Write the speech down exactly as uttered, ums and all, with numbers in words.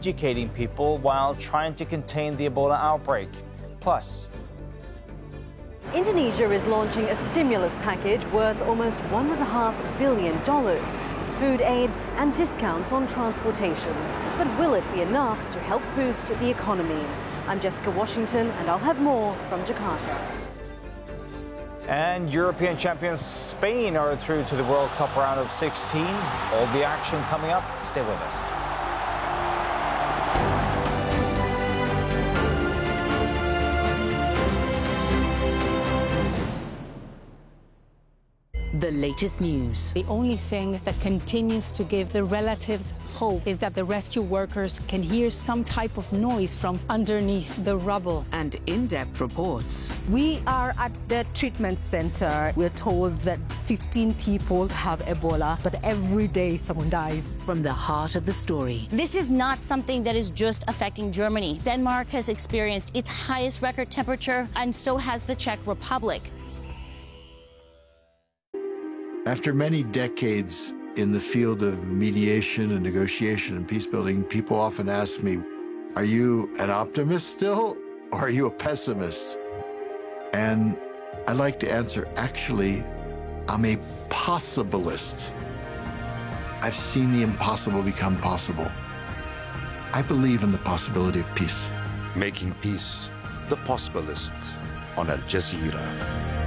educating people while trying to contain the Ebola outbreak. Plus, Indonesia is launching a stimulus package worth almost one point five billion dollars, with food aid and discounts on transportation. But will it be enough to help boost the economy? I'm Jessica Washington, and I'll have more from Jakarta. and European champions Spain are through to the World Cup round of sixteen. All the action coming up. Stay with us. The latest news. The only thing that continues to give the relatives hope is that the rescue workers can hear some type of noise from underneath the rubble. And in-depth reports. We are at the treatment center. We're told that fifteen people have Ebola, but every day someone dies. From the heart of the story. This is not something that is just affecting Germany. Denmark has experienced its highest record temperature, and so has the Czech Republic. After many decades in the field of mediation and negotiation and peace building, people often ask me, are you an optimist still, or are you a pessimist? And I like to answer, actually, I'm a possibilist. I've seen the impossible become possible. I believe in the possibility of peace. Making peace, the possibilist on Al Jazeera.